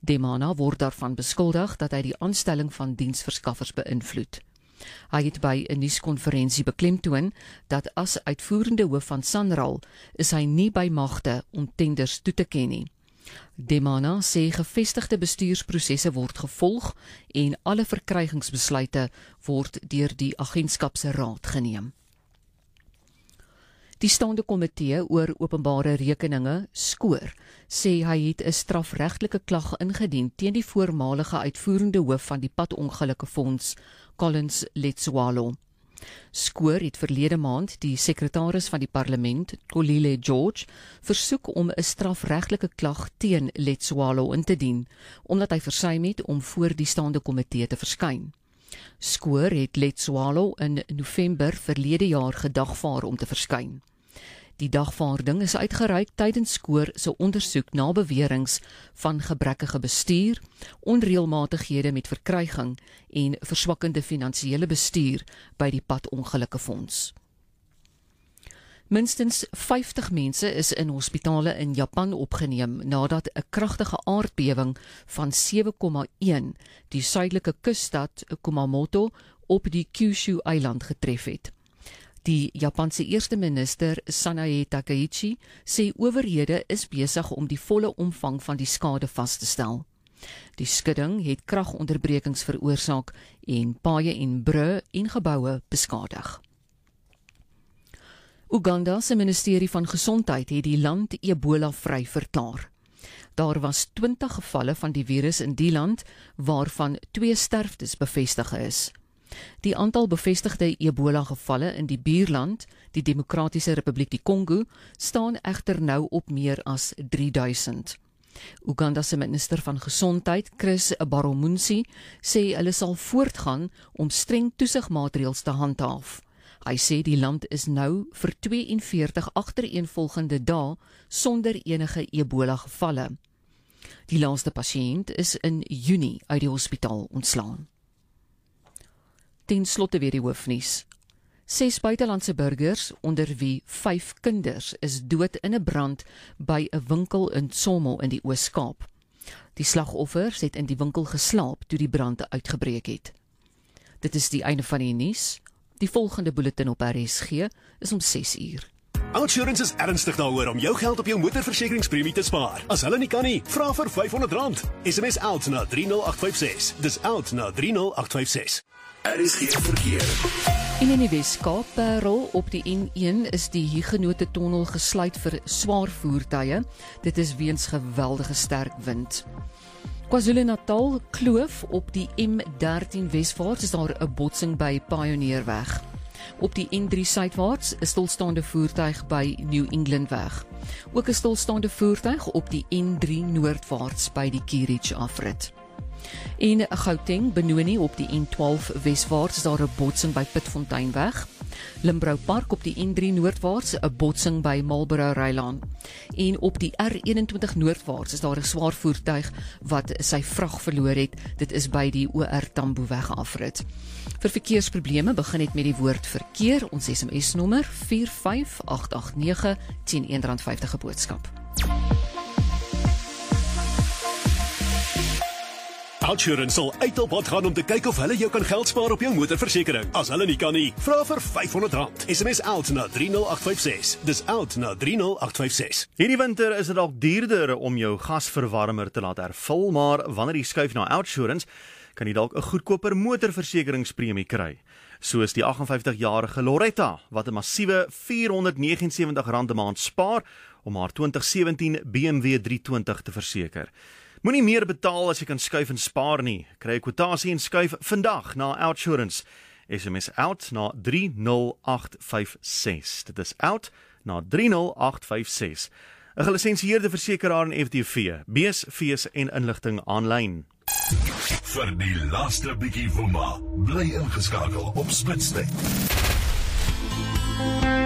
Demana word daarvan beskuldig dat hy die aanstelling van diensverskaffers beïnvloed. Hy het by 'n nuuskonferensie beklemtoon dat as uitvoerende hoof van Sanral is hy nie by magte om tenders toe te ken nie. Demana sê gevestigde bestuursprosesse word gevolg en alle verkrygingsbesluite word deur die agentskap se raad geneem. Die staande komitee oor openbare rekeninge, SCOR, sê hy het 'n strafregtelike klag ingedien teen die voormalige uitvoerende hoof van die padongelukkefonds, Collins Letsoalo. SCOR het verlede maand die sekretaris van die parlement, Kolile George, versoek om 'n strafregtelike klag teen Letsoalo in te dien, omdat hy versuim het om voor die staande komitee te verskyn. SCOR het Letsoalo in November verlede jaar gedagvaar om te verskyn. Die dagvaarding is uitgereik tydens SCOR se ondersoek na beweringe van gebrekkige bestuur, onreëlmatighede met verkryging en verswakkende finansiële bestuur by die padongelukkefonds. Minstens 50 mense is in hospitale in Japan opgeneem nadat 'n kragtige aardbewing van 7,1 die suidelike kusstad Kumamoto op die Kyushu-eiland getref het. Die Japanse eerste minister Sanae Takaichi sê owerhede is besig om die volle omvang van die skade vas te stel. Die skudding het kragonderbrekings veroorsaak en paaie en brûe en geboue beskadig. Uganda se ministerie van Gesondheid het die land Ebola-vry verklaar. Daar was 20 gevalle van die virus in die land, waarvan 2 sterftes bevestig is. Die aantal bevestigde Ebola-gevalle in die buurland, die Demokratiese Republiek die Kongo, staan egter nou op meer as 3000. Uganda se minister van Gesondheid, Chris Baromunsi, sê hulle sal voortgaan om streng toesigmaatreëls te handhaaf. Hy sê die land is nou vir 42 agtereenvolgende dae sonder enige Ebola-gevalle. Die laaste pasiënt is in Junie uit die hospitaal ontslaan. Ten slotte weer die hoofnuus. 6 buitelandse burgers, onder wie 5 kinders, is dood in 'n brand by 'n winkel in Tsomo in die Oos-Kaap. Die slagoffers het in die winkel geslaap toe die brand uitgebreek het. Dit is die einde van die nuus. Die volgende bulletin op RSG is om 6 uur. OUTsurance is ernstig daaroor om jou geld op jou motorversekeringspremie te spaar. As hulle nie kan nie, vra vir R500. SMS OUT na 30856. Dis OUT na 30856. RSG verkeer. En in die Wes-Kaap, Parel, op die N1 is die Huguenot tunnel gesluit vir swaar voertuie. Dit is weens geweldige sterk wind. KwaZulu-Natal, Kloof, op die M13 weswaarts is daar 'n botsing by Pioneerweg. Op die N3 suidwaarts 'n stilstaande voertuig by New England weg. Ook 'n stilstaande voertuig op die N3 noordwaarts by die Kierich afrit. En Gauteng, Benoni op die N12 weswaarts is daar 'n botsing by Pitfonteinweg. Limbrou Park op die N3 noordwaarts 'n botsing by Marlborough Rylaan. En op die R21 noordwaarts is daar 'n swaar voertuig wat sy vrag verloor het. Dit is by die OR Tamboweg afrit. Vir verkeersprobleme begin net met die woord verkeer. Ons SMS-nommer 45889 teen R1.50 'n boodskap. OUTsurance sal uit op pad gaan om te kyk of hulle jou kan geld spaar op jou motorversekering. As hulle nie kan nie, vra vir R500. SMS OUT na 30856. Dis OUT na 30856. Hierdie winter is dit dalk duurder om jou gasverwarmer te laat hervul, maar wanneer jy skuif na OUTsurance, kan jy dalk 'n goedkoper motorversekeringspremie kry. Soos die 58-jarige Loretta, wat 'n massiewe R479 'n maand spaar om haar 2017 BMW 320 te verseker. Moenie meer betaal as jy kan skuif en spaar nie. Kry 'n kwotasie en skuif vandag na OUTsurance. SMS OUT na 30856. Dit is OUT na 30856. 'n Gelisensieerde versekeraar in FDV. Bees, fees en inligting aanlyn. Vir die laaste bietjie woema, bly ingeskakel op Spitstyd.